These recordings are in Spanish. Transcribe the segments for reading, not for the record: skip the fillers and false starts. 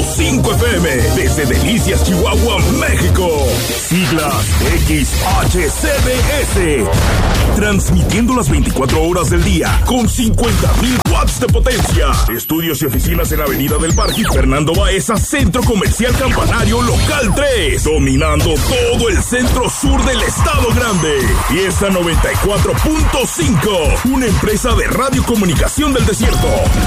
90.5 FM, desde Delicias, Chihuahua, México. Siglas XHCDS. Transmitiendo las 24 horas del día con 50,000 watts de potencia. Estudios y oficinas en Avenida del Parque Fernando Baeza, Centro Comercial Campanario Local 3. Dominando todo el centro sur del Estado Grande. Fiesta 94.5. Una empresa de radiocomunicación del desierto.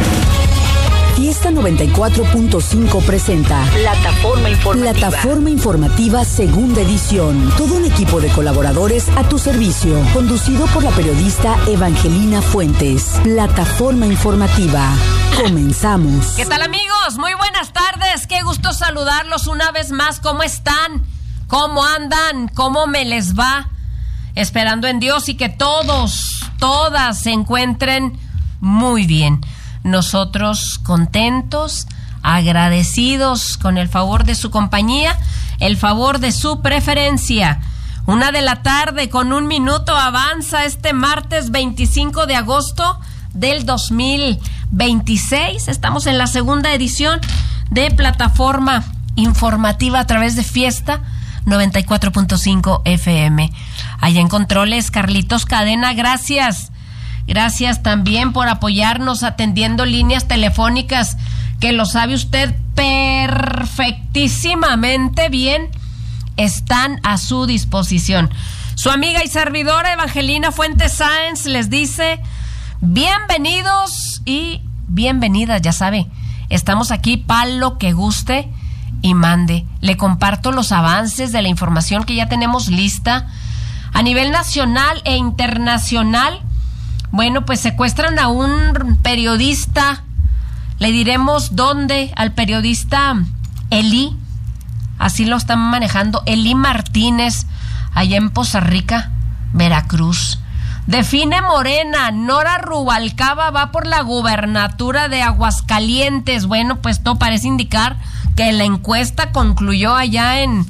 Fiesta 94.5 presenta Plataforma Informativa Segunda Edición. Todo un equipo de colaboradores a tu servicio, conducido por la periodista Evangelina Fuentes. Plataforma Informativa. Comenzamos. ¿Qué tal, amigos? Muy buenas tardes. Qué gusto saludarlos una vez más. ¿Cómo están? ¿Cómo andan? ¿Cómo me les va? Esperando en Dios y que todas se encuentren muy bien. Nosotros contentos, agradecidos con el favor de su compañía, el favor de su preferencia. 1:00 p.m, con 1 minuto avanza este martes 25 de agosto del 2026. Estamos en la segunda edición de Plataforma Informativa a través de Fiesta 94.5 FM. Allá en controles, Carlitos Cadena, gracias. Gracias también por apoyarnos atendiendo líneas telefónicas que lo sabe usted perfectísimamente bien, están a su disposición. Su amiga y servidora Evangelina Fuentes Sáenz les dice bienvenidos y bienvenidas, ya sabe, estamos aquí para lo que guste y mande. Le comparto los avances de la información que ya tenemos lista a nivel nacional e internacional. Bueno, pues secuestran a un periodista, le diremos dónde, al periodista Eli, así lo están manejando, Eli Martínez, allá en Poza Rica, Veracruz. Define Morena, Nora Rubalcaba va por la gubernatura de Aguascalientes. Bueno, pues todo parece indicar que la encuesta concluyó allá en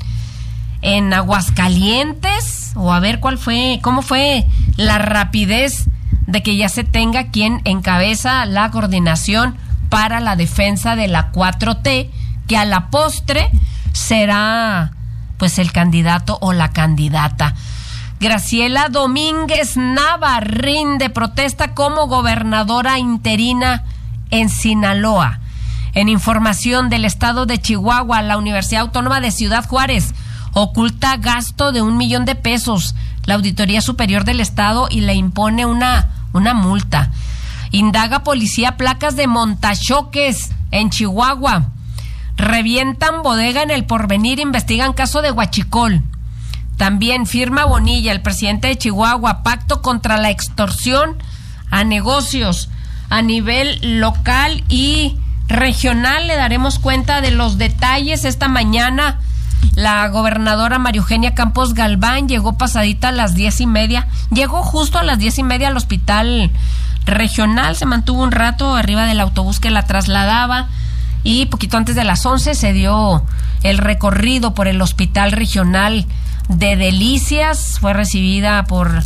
Aguascalientes, o a ver cómo fue la rapidez de que ya se tenga quien encabeza la coordinación para la defensa de la 4T, que a la postre será pues el candidato o la candidata. Graciela Domínguez Nava rinde protesta como gobernadora interina en Sinaloa. En información del estado de Chihuahua, la Universidad Autónoma de Ciudad Juárez oculta gasto de $1 millón. La Auditoría Superior del Estado y le impone una multa. Indaga policía placas de montachoques en Chihuahua. Revientan bodega en El Porvenir, investigan caso de Huachicol. También firma Bonilla, el presidente de Chihuahua, pacto contra la extorsión a negocios a nivel local y regional. Le daremos cuenta de los detalles esta mañana. La gobernadora María Eugenia Campos Galván llegó pasadita a las 10:30. Llegó justo a las 10:30 al hospital regional. Se mantuvo un rato arriba del autobús que la trasladaba. Y poquito antes de las 11 se dio el recorrido por el hospital regional de Delicias. Fue recibida por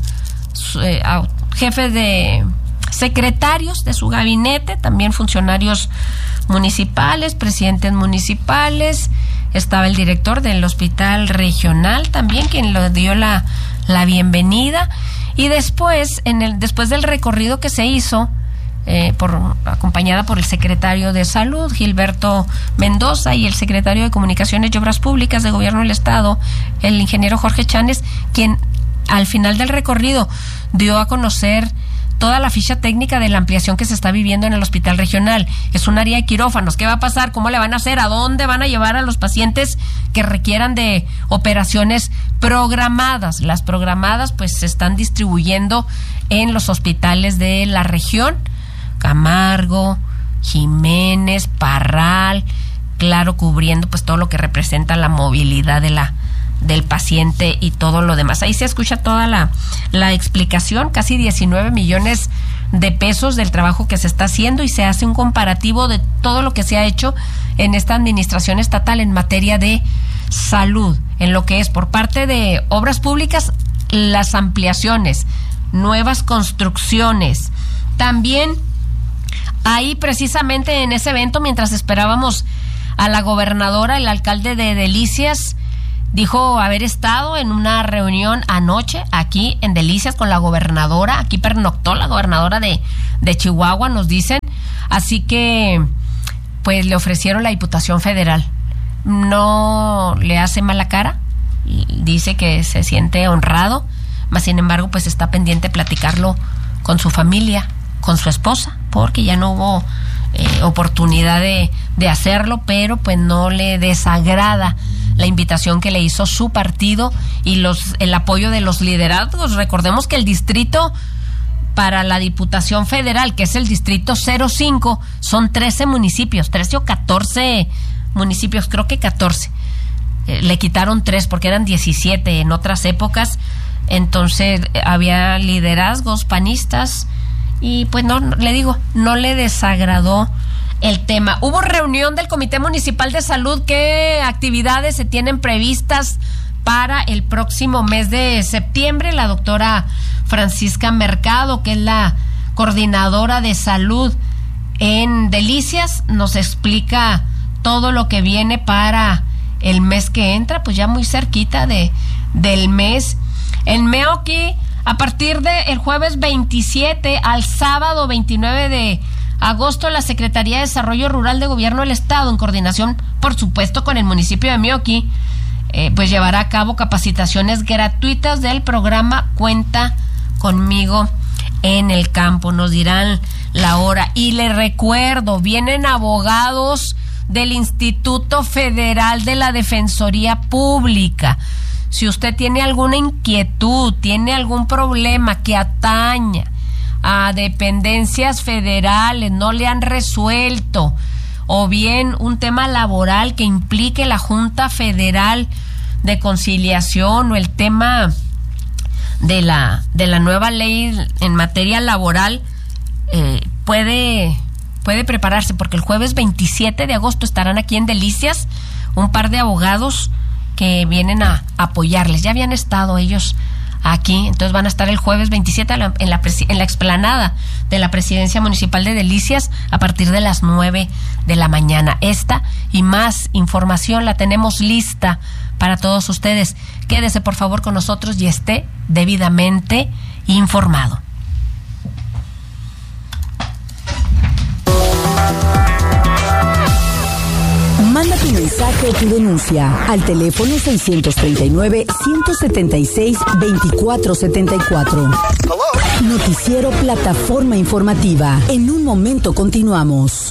jefes de secretarios de su gabinete, también funcionarios municipales, presidentes municipales. Estaba el director del hospital regional también, quien le dio la bienvenida. Y después del recorrido que se hizo, acompañada por el secretario de Salud, Gilberto Mendoza, y el secretario de Comunicaciones y Obras Públicas de Gobierno del Estado, el ingeniero Jorge Chanes, quien al final del recorrido dio a conocer toda la ficha técnica de la ampliación que se está viviendo en el hospital regional. Es un área de quirófanos. ¿Qué va a pasar? ¿Cómo le van a hacer? ¿A dónde van a llevar a los pacientes que requieran de operaciones programadas? Las programadas pues se están distribuyendo en los hospitales de la región: Camargo, Jiménez, Parral, claro, cubriendo pues todo lo que representa la movilidad del paciente y todo lo demás. Ahí se escucha toda la explicación, casi 19 millones de pesos del trabajo que se está haciendo, y se hace un comparativo de todo lo que se ha hecho en esta administración estatal en materia de salud, en lo que es por parte de obras públicas, las ampliaciones, nuevas construcciones. También ahí precisamente en ese evento, mientras esperábamos a la gobernadora. El alcalde de Delicias dijo haber estado en una reunión anoche aquí en Delicias con la gobernadora. Aquí pernoctó la gobernadora de Chihuahua, nos dicen. Así que, pues, le ofrecieron la Diputación Federal. No le hace mala cara, dice que se siente honrado, mas sin embargo, pues está pendiente platicarlo con su familia, con su esposa, porque ya no hubo oportunidad de hacerlo, pero pues no le desagrada la invitación que le hizo su partido y el apoyo de los liderazgos. Recordemos que el distrito para la Diputación Federal, que es el distrito 05, son 13 municipios, 13 o 14 municipios, creo que 14. Le quitaron 3 porque eran 17 en otras épocas. Entonces había liderazgos panistas y pues no le desagradó el tema. Hubo reunión del Comité Municipal de Salud. ¿Qué actividades se tienen previstas para el próximo mes de septiembre? La doctora Francisca Mercado, que es la coordinadora de salud en Delicias, nos explica todo lo que viene para el mes que entra, pues ya muy cerquita del mes. En Meoqui, a partir del jueves 27 al sábado 29 de agosto, la Secretaría de Desarrollo Rural de Gobierno del Estado, en coordinación, por supuesto, con el municipio de Meoqui, pues llevará a cabo capacitaciones gratuitas del programa Cuenta Conmigo en el Campo. Nos dirán la hora. Y le recuerdo, vienen abogados del Instituto Federal de la Defensoría Pública. Si usted tiene alguna inquietud, tiene algún problema que ataña a dependencias federales, no le han resuelto, o bien un tema laboral que implique la Junta Federal de Conciliación, o el tema de la nueva ley en materia laboral, puede prepararse, porque el jueves 27 de agosto estarán aquí en Delicias un par de abogados que vienen a apoyarles. Ya habían estado ellos aquí, entonces van a estar el jueves 27 en la explanada de la Presidencia Municipal de Delicias a partir de las 9 de la mañana. Esta y más información la tenemos lista para todos ustedes. Quédese por favor con nosotros y esté debidamente informado. Manda tu mensaje o tu denuncia al teléfono 639-176-2474. Noticiero Plataforma Informativa. En un momento continuamos.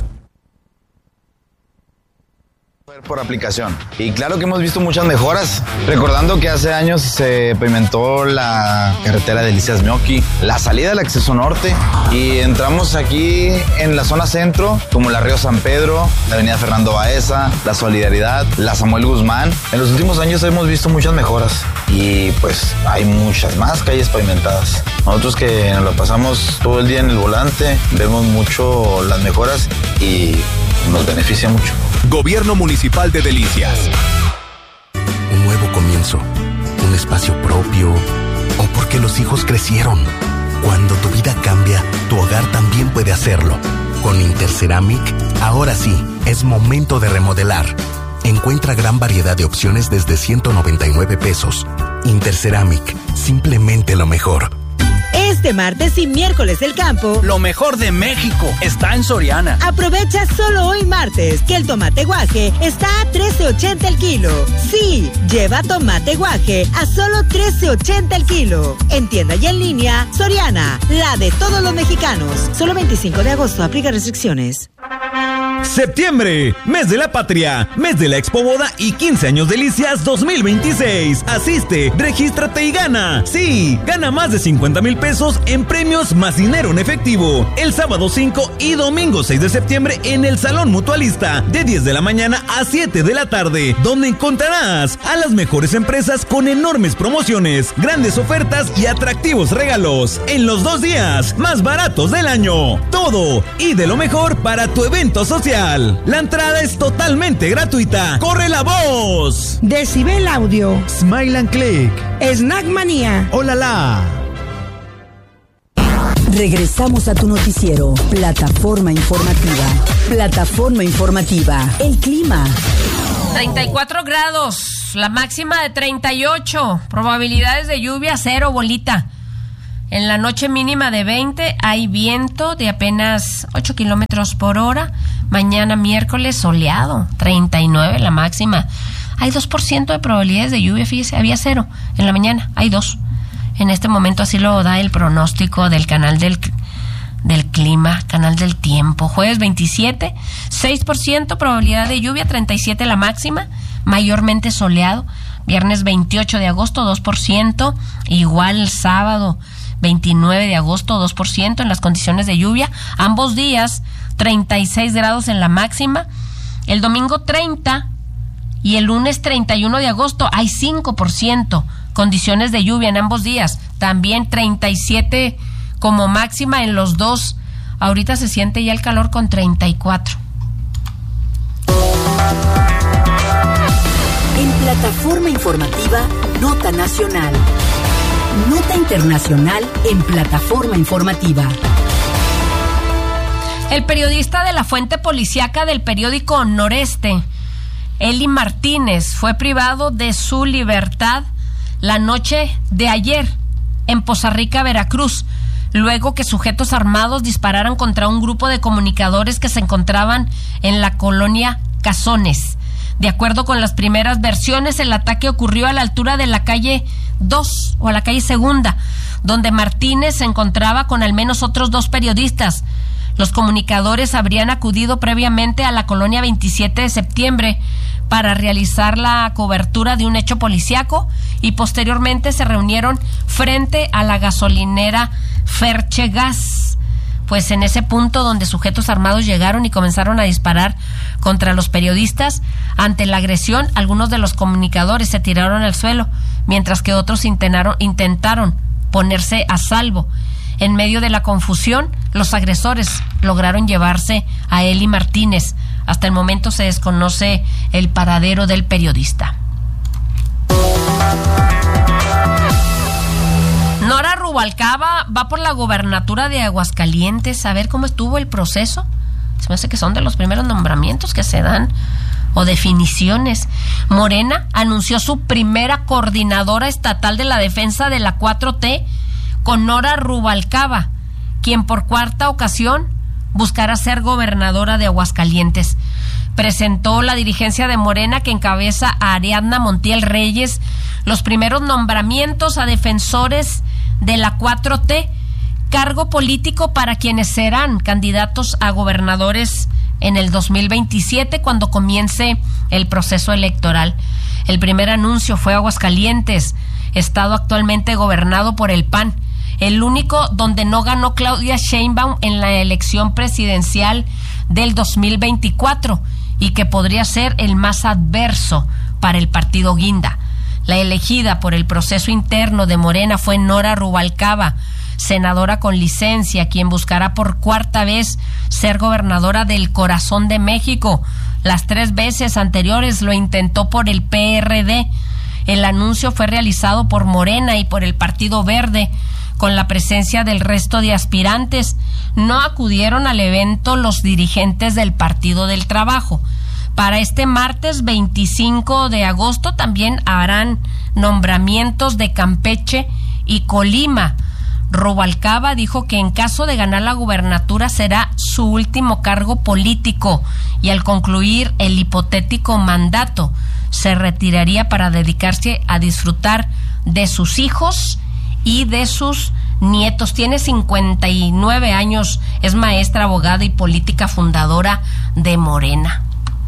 Por aplicación. Y claro que hemos visto muchas mejoras, recordando que hace años se pavimentó la carretera de Delicias-Meoqui, la salida del acceso norte, y entramos aquí en la zona centro, como la Río San Pedro, la avenida Fernando Baeza, la Solidaridad, la Samuel Guzmán. En los últimos años hemos visto muchas mejoras y pues hay muchas más calles pavimentadas. Nosotros que nos lo pasamos todo el día en el volante, vemos mucho las mejoras y nos beneficia mucho. Gobierno Municipal de Delicias. Un nuevo comienzo, un espacio propio, o porque los hijos crecieron. Cuando tu vida cambia, tu hogar también puede hacerlo. Con Interceramic, ahora sí, es momento de remodelar. Encuentra gran variedad de opciones desde 199 pesos. Interceramic, simplemente lo mejor. Este martes y miércoles del campo, lo mejor de México está en Soriana. Aprovecha solo hoy martes que el tomate guaje está a $13.80 el kilo. Sí, lleva tomate guaje a solo $13.80 el kilo. En tienda y en línea, Soriana, la de todos los mexicanos. Solo 25 de agosto, aplica restricciones. Septiembre, mes de la patria, mes de la Expo Boda y 15 años Delicias 2026. Asiste, regístrate y gana. Sí, gana más de 50,000 pesos en premios más dinero en efectivo. El sábado 5 y domingo 6 de septiembre en el Salón Mutualista, de 10 de la mañana a 7 de la tarde, donde encontrarás a las mejores empresas con enormes promociones, grandes ofertas y atractivos regalos. En los 2 días más baratos del año. Todo y de lo mejor para tu evento social. La entrada es totalmente gratuita. ¡Corre la voz! Decibel Audio, Smile and Click, Snack Manía, ¡Olala! Regresamos a tu noticiero, Plataforma Informativa. Plataforma informativa. El clima. 34 grados, la máxima de 38, probabilidades de lluvia 0, bolita. En la noche mínima de 20, hay viento de apenas 8 kilómetros por hora. Mañana miércoles soleado, 39 la máxima. Hay 2% de probabilidades de lluvia, fíjese, había 0 en la mañana, hay 2. En este momento así lo da el pronóstico del canal del clima, canal del tiempo. Jueves 27, 6% probabilidad de lluvia, 37 la máxima, mayormente soleado. Viernes 28 de agosto, 2%, igual sábado 29 de agosto, 2% en las condiciones de lluvia. Ambos días, 36 grados en la máxima. El domingo 30 y el lunes 31 de agosto hay 5% condiciones de lluvia en ambos días. También 37 como máxima en los dos. Ahorita se siente ya el calor con 34. En Plataforma informativa, Nota Nacional. Nota internacional en Plataforma informativa. El periodista de la fuente policíaca del periódico Noreste, Eli Martínez, fue privado de su libertad la noche de ayer en Poza Rica, Veracruz, luego que sujetos armados dispararan contra un grupo de comunicadores que se encontraban en la colonia Cazones. De acuerdo con las primeras versiones, el ataque ocurrió a la altura de la calle 2 o a la calle Segunda, donde Martínez se encontraba con al menos otros 2 periodistas. Los comunicadores habrían acudido previamente a la colonia 27 de septiembre para realizar la cobertura de un hecho policíaco y posteriormente se reunieron frente a la gasolinera Ferchegas. Pues en ese punto donde sujetos armados llegaron y comenzaron a disparar contra los periodistas. Ante la agresión, algunos de los comunicadores se tiraron al suelo, mientras que otros intentaron ponerse a salvo. En medio de la confusión, los agresores lograron llevarse a Eli Martínez. Hasta el momento se desconoce el paradero del periodista. Nora Rubalcaba va por la gobernatura de Aguascalientes. A ver cómo estuvo el proceso. Se me hace que son de los primeros nombramientos que se dan o definiciones. Morena anunció su primera coordinadora estatal de la defensa de la 4T con Nora Rubalcaba, quien por cuarta ocasión buscará ser gobernadora de Aguascalientes. Presentó la dirigencia de Morena, que encabeza a Ariadna Montiel Reyes, los primeros nombramientos a defensores de la 4T, cargo político para quienes serán candidatos a gobernadores en el 2027, cuando comience el proceso electoral. El primer anuncio fue Aguascalientes, estado actualmente gobernado por el PAN, el único donde no ganó Claudia Sheinbaum en la elección presidencial del 2024 y que podría ser el más adverso para el partido Guinda. La elegida por el proceso interno de Morena fue Nora Rubalcaba, senadora con licencia, quien buscará por cuarta vez ser gobernadora del corazón de México. Las 3 veces anteriores lo intentó por el PRD. El anuncio fue realizado por Morena y por el Partido Verde, con la presencia del resto de aspirantes. No acudieron al evento los dirigentes del Partido del Trabajo. Para este martes 25 de agosto también harán nombramientos de Campeche y Colima. Rubalcaba dijo que en caso de ganar la gubernatura será su último cargo político y al concluir el hipotético mandato se retiraría para dedicarse a disfrutar de sus hijos y de sus nietos. Tiene 59 años, es maestra, abogada y política, fundadora de Morena.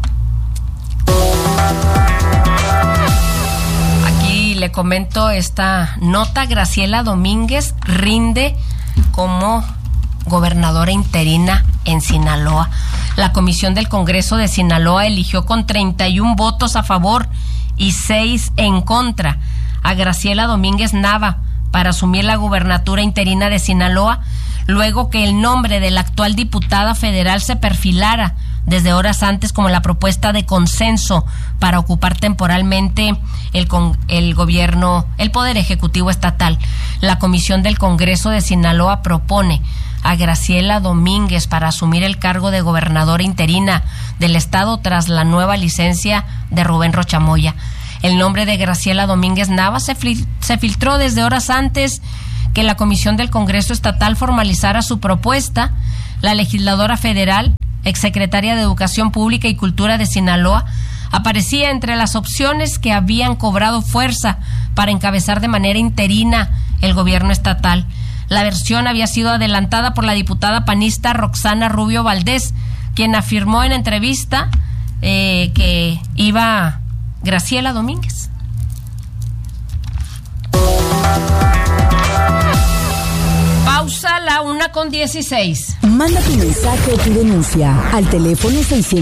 Aquí le comento esta nota. Graciela Domínguez rinde como gobernadora interina en Sinaloa. La Comisión del Congreso de Sinaloa eligió con 31 votos a favor y 6 en contra a Graciela Domínguez Nava para asumir la gubernatura interina de Sinaloa, luego que el nombre de la actual diputada federal se perfilara desde horas antes como la propuesta de consenso para ocupar temporalmente el gobierno, el poder ejecutivo estatal. La Comisión del Congreso de Sinaloa propone a Graciela Domínguez para asumir el cargo de gobernadora interina del estado tras la nueva licencia de Rubén Rocha Moya. El nombre de Graciela Domínguez Nava se filtró desde horas antes que la Comisión del Congreso Estatal formalizara su propuesta. La legisladora federal, exsecretaria de Educación Pública y Cultura de Sinaloa, aparecía entre las opciones que habían cobrado fuerza para encabezar de manera interina el gobierno estatal. La versión había sido adelantada por la diputada panista Roxana Rubio Valdés, quien afirmó en entrevista que iba Graciela Domínguez. Pausa, la 1:16. Manda tu mensaje o tu denuncia al teléfono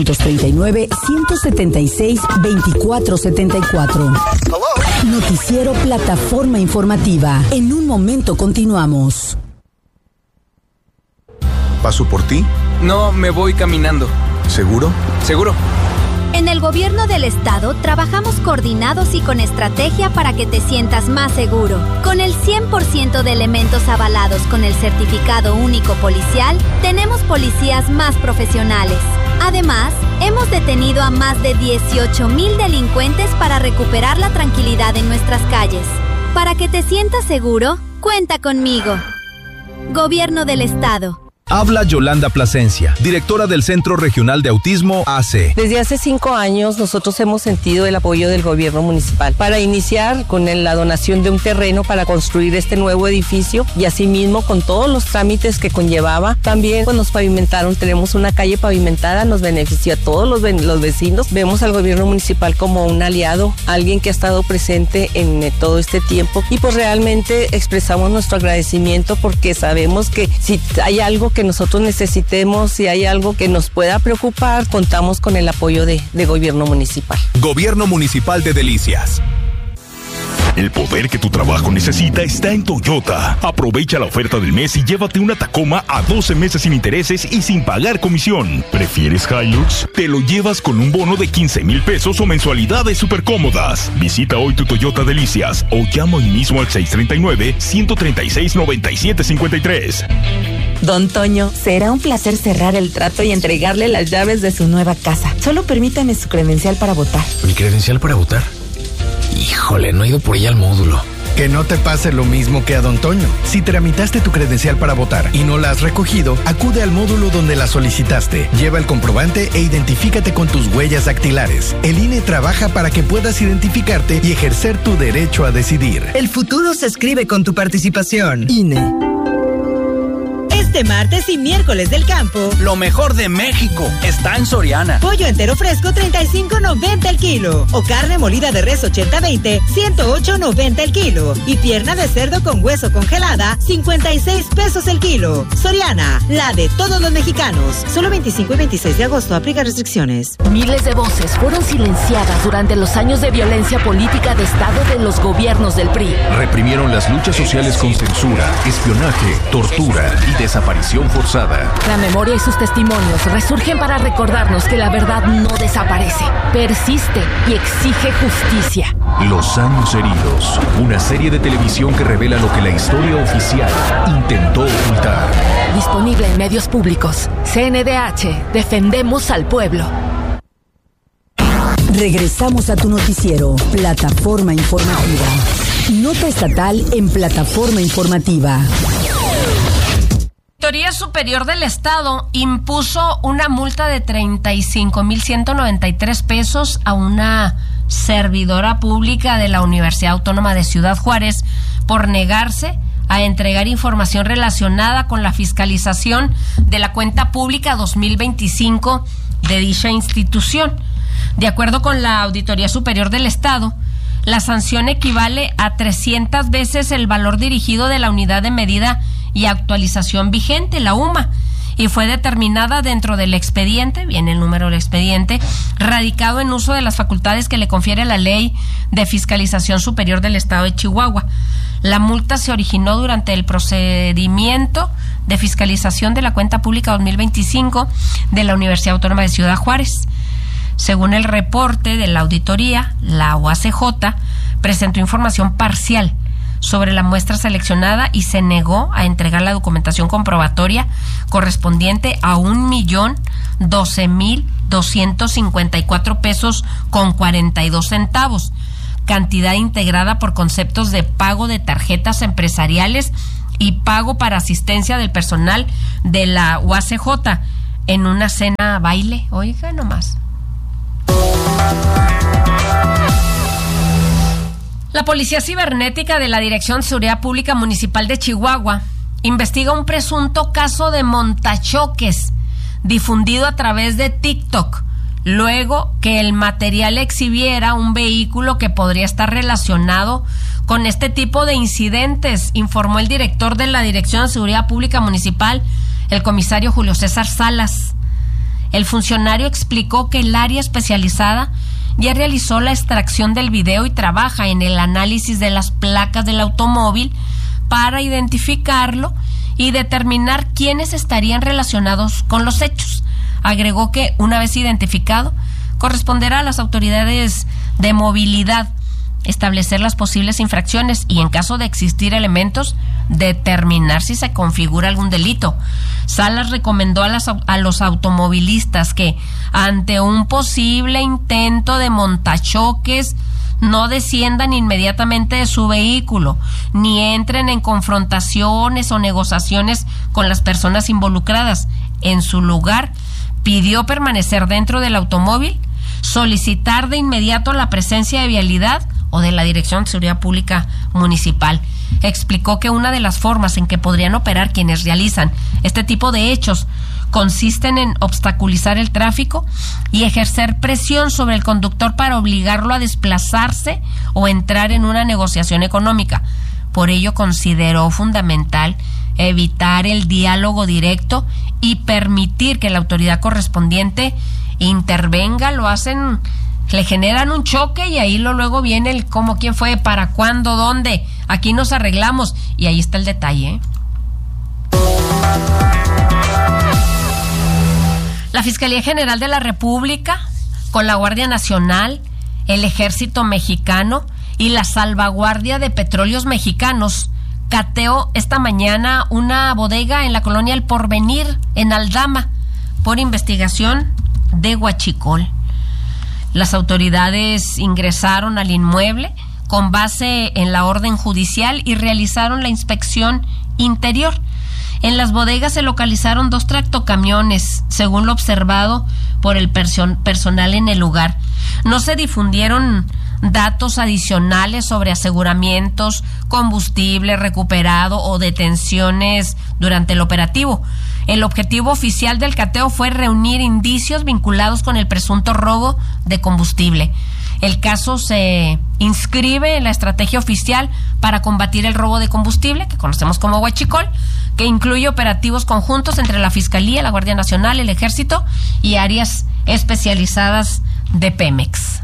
639-176-2474. Noticiero Plataforma Informativa. En un momento continuamos. ¿Paso por ti? No, me voy caminando. ¿Seguro? ¿Seguro? En el gobierno del estado trabajamos coordinados y con estrategia para que te sientas más seguro. Con el 100% de elementos avalados con el certificado único policial, tenemos policías más profesionales. Además, hemos detenido a más de 18,000 delincuentes para recuperar la tranquilidad en nuestras calles. Para que te sientas seguro, cuenta conmigo. Gobierno del estado. Habla Yolanda Plasencia, directora del Centro Regional de Autismo AC. Desde hace 5 años nosotros hemos sentido el apoyo del gobierno municipal para iniciar con la donación de un terreno para construir este nuevo edificio y asimismo con todos los trámites que conllevaba. También pues nos pavimentaron, tenemos una calle pavimentada, nos benefició a todos los vecinos. Vemos al gobierno municipal como un aliado, alguien que ha estado presente en todo este tiempo y pues realmente expresamos nuestro agradecimiento porque sabemos que si hay algo que nosotros necesitemos, si hay algo que nos pueda preocupar, contamos con el apoyo de gobierno municipal. Gobierno Municipal de Delicias. El poder que tu trabajo necesita está en Toyota. Aprovecha la oferta del mes y llévate una Tacoma a 12 meses sin intereses y sin pagar comisión. ¿Prefieres Hilux? Te lo llevas con un bono de 15,000 pesos o mensualidades súper cómodas. Visita hoy tu Toyota Delicias o llama hoy mismo al 639-136-9753. Don Toño, será un placer cerrar el trato y entregarle las llaves de su nueva casa. Solo permítame su credencial para votar. ¿Mi credencial para votar? Híjole, no he ido por ella al módulo. Que no te pase lo mismo que a Don Toño. Si tramitaste tu credencial para votar y no la has recogido, acude al módulo donde la solicitaste. Lleva el comprobante e identifícate con tus huellas dactilares. El INE trabaja para que puedas identificarte y ejercer tu derecho a decidir. El futuro se escribe con tu participación. INE. Este martes y miércoles del campo, lo mejor de México está en Soriana. Pollo entero fresco, $35.90 el kilo. O carne molida de res 80-20, $108.90 el kilo. Y pierna de cerdo con hueso congelada, 56 pesos el kilo. Soriana, la de todos los mexicanos. Solo 25 y 26 de agosto, aplica restricciones. Miles de voces fueron silenciadas durante los años de violencia política de Estado de los gobiernos del PRI. Reprimieron las luchas sociales con censura, espionaje, tortura y desaparición forzada. La memoria y sus testimonios resurgen para recordarnos que la verdad no desaparece, persiste y exige justicia. Los años heridos, una serie de televisión que revela lo que la historia oficial intentó ocultar. Disponible en medios públicos. CNDH, defendemos al pueblo. Regresamos a tu noticiero, Plataforma Informativa. Nota estatal en Plataforma Informativa. La Auditoría Superior del Estado impuso una multa de 35,193 pesos a una servidora pública de la Universidad Autónoma de Ciudad Juárez por negarse a entregar información relacionada con la fiscalización de la cuenta pública 2025 de dicha institución. De acuerdo con la Auditoría Superior del Estado, la sanción equivale a 300 veces el valor dirigido de la unidad de medida y actualización vigente, la UMA, y fue determinada dentro del expediente, viene el número del expediente, radicado en uso de las facultades que le confiere la Ley de Fiscalización Superior del Estado de Chihuahua. La multa se originó durante el procedimiento de fiscalización de la cuenta pública 2025 de la Universidad Autónoma de Ciudad Juárez. Según el reporte de la auditoría, la UACJ presentó información parcial sobre la muestra seleccionada y se negó a entregar la documentación comprobatoria correspondiente a 1,012,254 pesos con 42 centavos, cantidad integrada por conceptos de pago de tarjetas empresariales y pago para asistencia del personal de la UACJ en una cena baile. Oiga nomás. La Policía Cibernética de la Dirección de Seguridad Pública Municipal de Chihuahua investiga un presunto caso de montachoques difundido a través de TikTok, luego que el material exhibiera un vehículo que podría estar relacionado con este tipo de incidentes, informó el director de la Dirección de Seguridad Pública Municipal, el comisario Julio César Salas. El funcionario explicó que el área especializada ya realizó la extracción del video y trabaja en el análisis de las placas del automóvil para identificarlo y determinar quiénes estarían relacionados con los hechos. Agregó que, una vez identificado, corresponderá a las autoridades de movilidad establecer las posibles infracciones y, en caso de existir elementos, determinar si se configura algún delito. Salas recomendó a los automovilistas que, ante un posible intento de montachoques, no desciendan inmediatamente de su vehículo, ni entren en confrontaciones o negociaciones con las personas involucradas. En su lugar, pidió permanecer dentro del automóvil, solicitar de inmediato la presencia de vialidad o de la Dirección de Seguridad Pública Municipal. Explicó que una de las formas en que podrían operar quienes realizan este tipo de hechos consisten en obstaculizar el tráfico y ejercer presión sobre el conductor para obligarlo a desplazarse o entrar en una negociación económica. Por ello consideró fundamental evitar el diálogo directo y permitir que la autoridad correspondiente intervenga. Lo hacen, le generan un choque y ahí luego viene el cómo, quién fue, para cuándo, dónde. Aquí nos arreglamos y ahí está el detalle, ¿eh? La Fiscalía General de la República, con la Guardia Nacional, el Ejército Mexicano y la Salvaguardia de Petróleos Mexicanos, cateó esta mañana una bodega en la colonia El Porvenir, en Aldama, por investigación de huachicol. Las autoridades ingresaron al inmueble con base en la orden judicial y realizaron la inspección interior. En las bodegas se localizaron 2 tractocamiones, según lo observado por el personal en el lugar. No se difundieron datos adicionales sobre aseguramientos, combustible recuperado o detenciones durante el operativo. El objetivo oficial del cateo fue reunir indicios vinculados con el presunto robo de combustible. El caso se inscribe en la estrategia oficial para combatir el robo de combustible, que conocemos como huachicol, que incluye operativos conjuntos entre la Fiscalía, la Guardia Nacional, el Ejército y áreas especializadas de Pemex.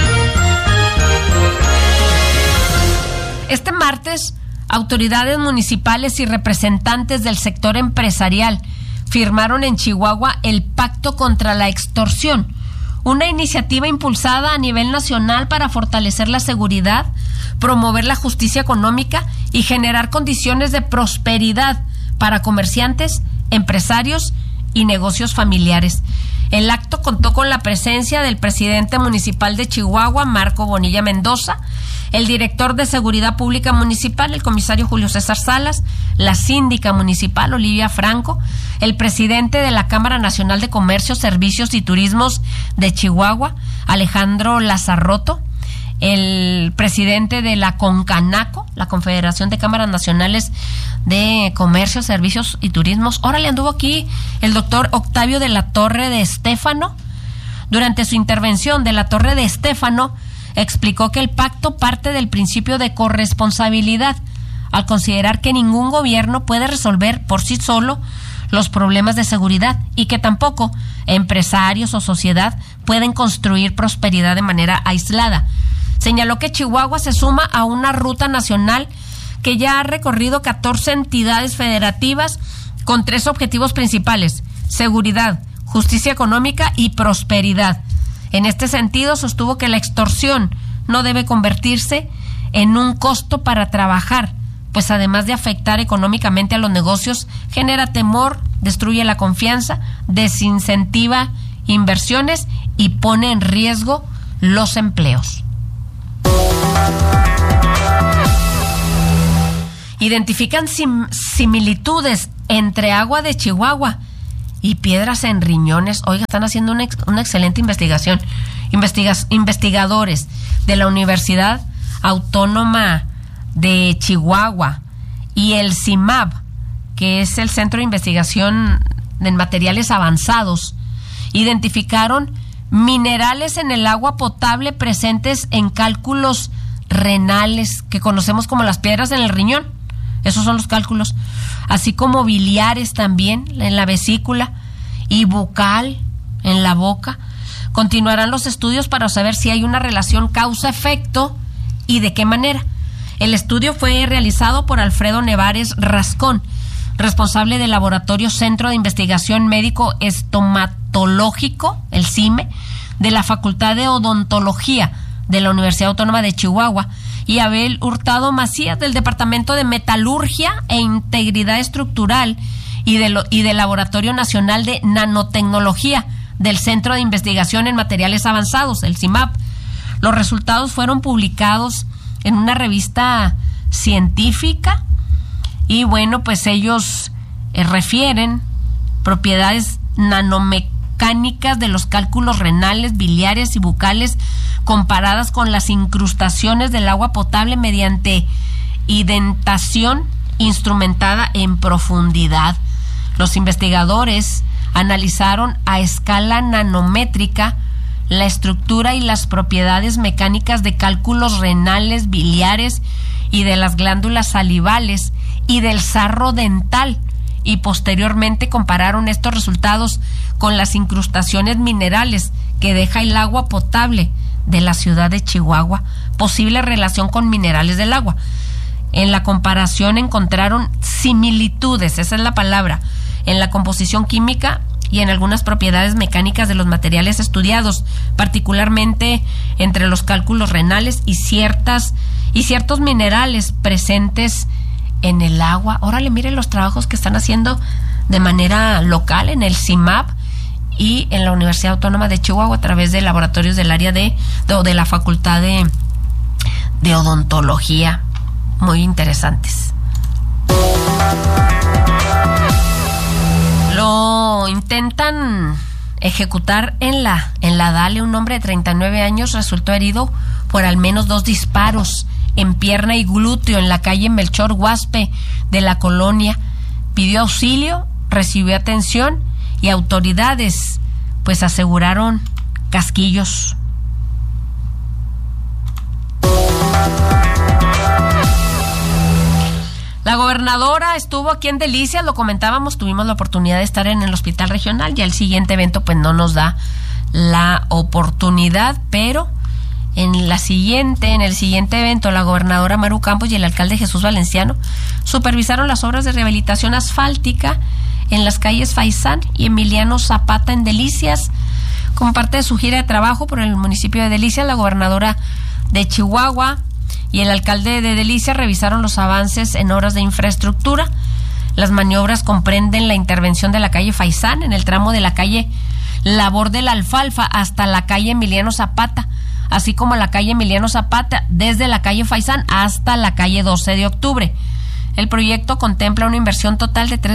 Este martes, autoridades municipales y representantes del sector empresarial firmaron en Chihuahua el Pacto contra la Extorsión, una iniciativa impulsada a nivel nacional para fortalecer la seguridad, promover la justicia económica y generar condiciones de prosperidad para comerciantes, empresarios y negocios familiares. El acto contó con la presencia del presidente municipal de Chihuahua, Marco Bonilla Mendoza, el director de Seguridad Pública Municipal, el comisario Julio César Salas, la síndica municipal, Olivia Franco, el presidente de la Cámara Nacional de Comercio, Servicios y Turismos de Chihuahua, Alejandro Lazarroto, el presidente de la CONCANACO, la Confederación de Cámaras Nacionales de Comercio, Servicios y Turismos. Órale, anduvo aquí el doctor Octavio de la Torre de Estéfano. Durante su intervención, de la Torre de Estéfano explicó que el pacto parte del principio de corresponsabilidad, al considerar que ningún gobierno puede resolver por sí solo los problemas de seguridad y que tampoco empresarios o sociedad pueden construir prosperidad de manera aislada. Señaló que Chihuahua se suma a una ruta nacional que ya ha recorrido 14 entidades federativas con 3 objetivos principales: seguridad, justicia económica y prosperidad. En este sentido, sostuvo que la extorsión no debe convertirse en un costo para trabajar, pues además de afectar económicamente a los negocios, genera temor, destruye la confianza, desincentiva inversiones y pone en riesgo los empleos. Identifican similitudes entre agua de Chihuahua y piedras en riñones. Oiga, están haciendo una excelente investigación. Investigadores de la Universidad Autónoma de Chihuahua y el CIMAB, que es el Centro de Investigación en Materiales Avanzados, identificaron minerales en el agua potable presentes en cálculos renales, que conocemos como las piedras en el riñón. Esos son los cálculos, así como biliares también en la vesícula y bucal en la boca. Continuarán los estudios para saber si hay una relación causa-efecto y de qué manera. El estudio fue realizado por Alfredo Nevares Rascón, responsable del Laboratorio Centro de Investigación Médico Estomatológico, el CIME, de la Facultad de Odontología de la Universidad Autónoma de Chihuahua, y Abel Hurtado Macías, del Departamento de Metalurgia e Integridad Estructural y del Laboratorio Nacional de Nanotecnología del Centro de Investigación en Materiales Avanzados, el CIMAP. Los resultados fueron publicados en una revista científica y bueno, pues ellos refieren propiedades nanomecánicas de los cálculos renales, biliares y bucales comparadas con las incrustaciones del agua potable mediante indentación instrumentada en profundidad. Los investigadores analizaron a escala nanométrica la estructura y las propiedades mecánicas de cálculos renales, biliares y de las glándulas salivales y del sarro dental, y posteriormente compararon estos resultados con las incrustaciones minerales que deja el agua potable de la ciudad de Chihuahua, posible relación con minerales del agua. En la comparación encontraron similitudes, esa es la palabra, en la composición química y en algunas propiedades mecánicas de los materiales estudiados, particularmente entre los cálculos renales y ciertos minerales presentes en el agua. Órale, miren los trabajos que están haciendo de manera local en el CIMAP y en la Universidad Autónoma de Chihuahua a través de laboratorios del área de la Facultad de Odontología. Muy interesantes. Lo intentan ejecutar en la Dale. Un hombre de 39 años resultó herido por al menos 2 disparos en pierna y glúteo en la calle Melchor Guaspe de la colonia. Pidió auxilio, recibió atención y autoridades pues aseguraron casquillos. La gobernadora estuvo aquí en Delicias, lo comentábamos, tuvimos la oportunidad de estar en el hospital regional. Ya el siguiente evento pues no nos da la oportunidad, pero en el siguiente evento la gobernadora Maru Campos y el alcalde Jesús Valenciano supervisaron las obras de rehabilitación asfáltica en las calles Faisán y Emiliano Zapata en Delicias. Como parte de su gira de trabajo por el municipio de Delicias, la gobernadora de Chihuahua y el alcalde de Delicias revisaron los avances en obras de infraestructura. Las maniobras comprenden la intervención de la calle Faisán en el tramo de la calle Labor de la Alfalfa hasta la calle Emiliano Zapata, así como la calle Emiliano Zapata desde la calle Faisán hasta la calle 12 de octubre. El proyecto contempla una inversión total de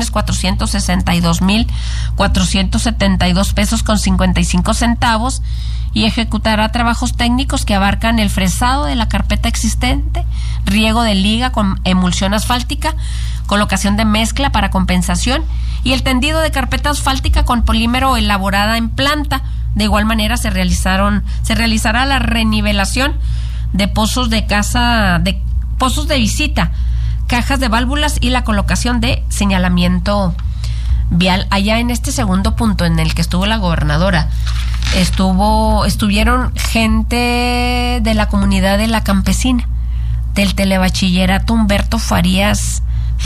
3,462,472 pesos con 55 centavos y ejecutará trabajos técnicos que abarcan el fresado de la carpeta existente, riego de liga con emulsión asfáltica, colocación de mezcla para compensación y el tendido de carpeta asfáltica con polímero elaborada en planta. De igual manera se realizará la renivelación de pozos de visita, cajas de válvulas y la colocación de señalamiento vial. Allá en este segundo punto en el que estuvo la gobernadora, estuvieron gente de la comunidad de La Campesina, del telebachillerato Humberto Frías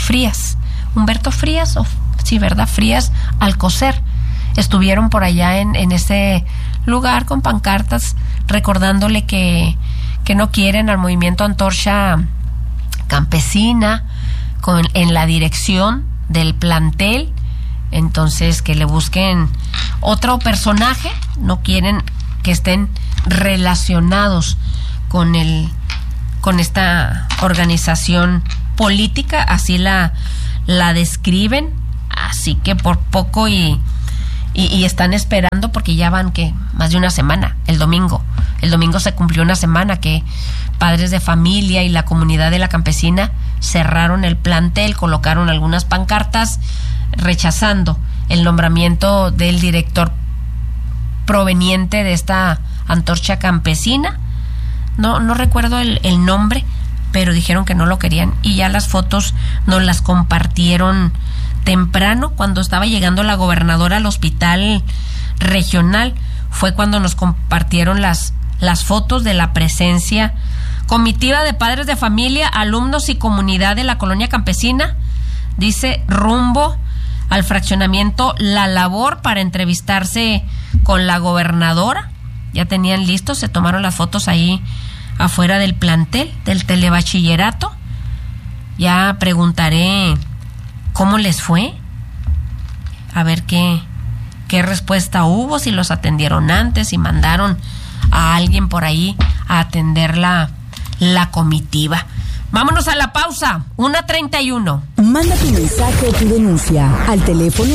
Alcocer. Estuvieron por allá en ese lugar con pancartas recordándole que que no quieren al movimiento Antorcha Campesina en la dirección del plantel. Entonces, que le busquen otro personaje. No quieren que estén relacionados con esta organización política, así la describen. Así que por poco y están esperando, porque ya van más de una semana. El domingo se cumplió una semana que padres de familia y la comunidad de la Campesina cerraron el plantel, colocaron algunas pancartas rechazando el nombramiento del director proveniente de esta Antorcha Campesina. No recuerdo el nombre, pero dijeron que no lo querían, y ya las fotos nos las compartieron temprano cuando estaba llegando la gobernadora al hospital regional. Fue cuando nos compartieron las fotos de la presencia comitiva de padres de familia, alumnos y comunidad de la colonia campesina, dice, rumbo al fraccionamiento La Labor para entrevistarse con la gobernadora. Ya tenían listos, se tomaron las fotos ahí afuera del plantel del telebachillerato. Ya preguntaré cómo les fue, a ver qué respuesta hubo, si los atendieron antes, si mandaron a alguien por ahí a atender la comitiva. Vámonos a la pausa, 1:31. Manda tu mensaje o tu denuncia al teléfono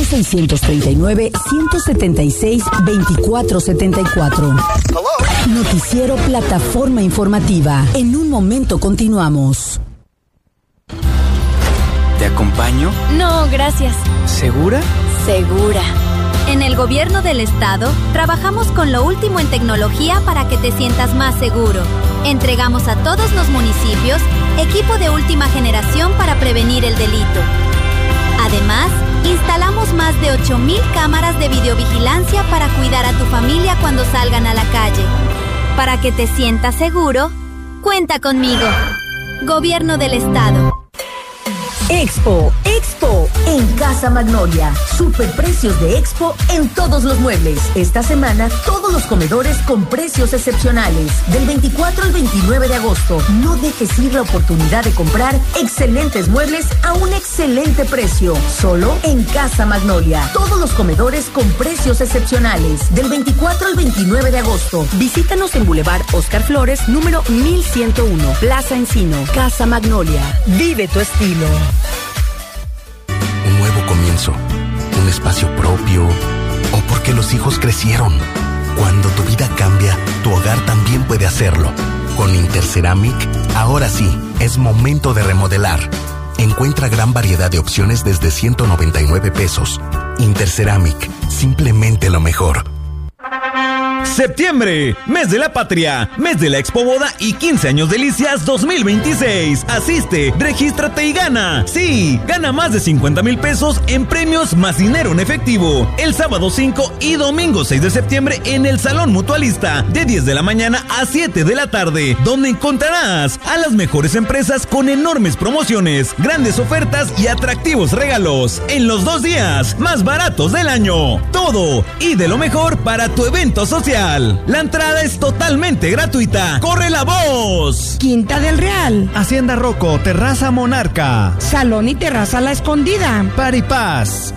639-176-2474. Noticiero Plataforma Informativa. En un momento continuamos. ¿Te acompaño? No, gracias. ¿Segura? Segura. En el gobierno del estado, trabajamos con lo último en tecnología para que te sientas más seguro. Entregamos a todos los municipios equipo de última generación para prevenir el delito. Además, instalamos más de 8,000 cámaras de videovigilancia para cuidar a tu familia cuando salgan a la calle. Para que te sientas seguro, cuenta conmigo. Gobierno del estado. Expo en Casa Magnolia. Superprecios de Expo en todos los muebles. Esta semana, todos los comedores con precios excepcionales. Del 24 al 29 de agosto. No dejes ir la oportunidad de comprar excelentes muebles a un excelente precio. Solo en Casa Magnolia. Todos los comedores con precios excepcionales. Del 24 al 29 de agosto. Visítanos en Boulevard Oscar Flores, número 1101. Plaza Encino. Casa Magnolia. Vive tu estilo. Un nuevo comienzo, un espacio propio, o porque los hijos crecieron. Cuando tu vida cambia, tu hogar también puede hacerlo. Con Interceramic, ahora sí, es momento de remodelar. Encuentra gran variedad de opciones desde 199 pesos. Interceramic, simplemente lo mejor. Septiembre, mes de la patria, mes de la Expoboda y 15 años delicias 2026. Asiste, regístrate y gana. Sí, gana más de 50,000 pesos en premios más dinero en efectivo. El sábado 5 y domingo 6 de septiembre en el Salón Mutualista, de 10 de la mañana a 7 de la tarde, donde encontrarás a las mejores empresas con enormes promociones, grandes ofertas y atractivos regalos. En los 2 días más baratos del año. Todo y de lo mejor para tu evento social. La entrada es totalmente gratuita. ¡Corre la voz! Quinta del Real, Hacienda Rocco, Terraza Monarca, Salón y Terraza La Escondida, Paripaz.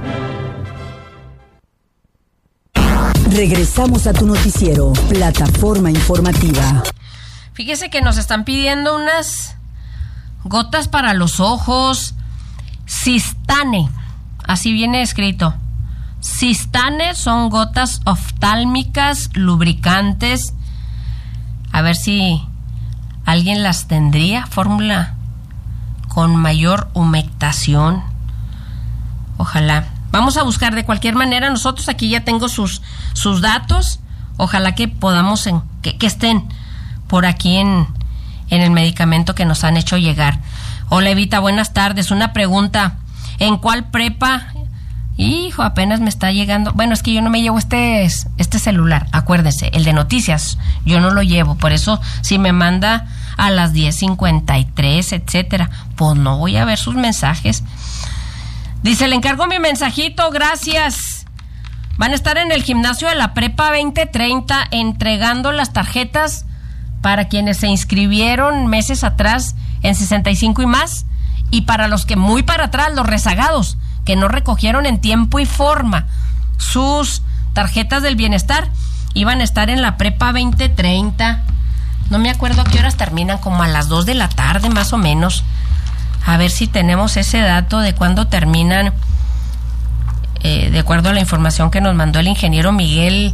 Regresamos a tu noticiero, Plataforma Informativa. Fíjese que nos están pidiendo unas gotas para los ojos, Sistane, así viene escrito. Sistane son gotas oftálmicas lubricantes. A ver si alguien las tendría. Fórmula con mayor humectación. Ojalá. Vamos a buscar de cualquier manera. Nosotros aquí ya tengo sus datos. Ojalá que podamos que estén por aquí en el medicamento que nos han hecho llegar. Hola Evita, buenas tardes. Una pregunta. ¿En cuál prepa? Hijo, apenas me está llegando. Bueno, es que yo no me llevo este celular, acuérdese, el de noticias, yo no lo llevo. Por eso, si me manda a las 10:53, etcétera, pues no voy a ver sus mensajes. Dice, le encargo mi mensajito, gracias. Van a estar en el gimnasio de la Prepa 2030 entregando las tarjetas para quienes se inscribieron meses atrás en 65 y más, y para los que muy para atrás, los rezagados, que no recogieron en tiempo y forma sus tarjetas del bienestar, iban a estar en la prepa 2030. No me acuerdo a qué horas terminan, como a las 2 de la tarde más o menos. A ver si tenemos ese dato de cuándo terminan, de acuerdo a la información que nos mandó el ingeniero Miguel